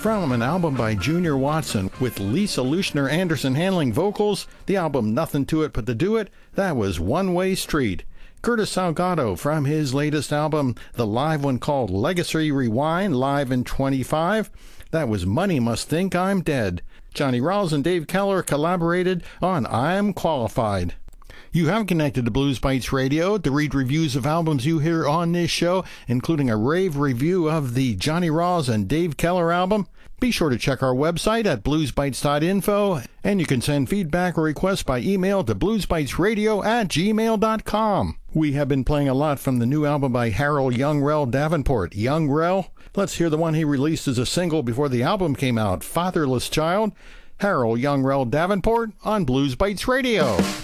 From an album by Junior Watson with Lisa Lushner Anderson handling vocals, the album Nothing to It But to Do It, that was One Way Street. Curtis Salgado from his latest album, the live one called Legacy Rewind, live in 25, that was Money Must Think I'm Dead. Johnny Rawls and Dave Keller collaborated on I'm Qualified. You have connected to Blues Bites Radio to read reviews of albums you hear on this show, including a rave review of the Johnny Rawls and Dave Keller album. Be sure to check our website at bluesbites.info, and you can send feedback or requests by email to bluesbitesradio@gmail.com. We have been playing a lot from the new album by Harold Youngrell Davenport. Youngrell? Let's hear the one he released as a single before the album came out, Fatherless Child. Harold Youngrell Davenport on Blues Bites Radio.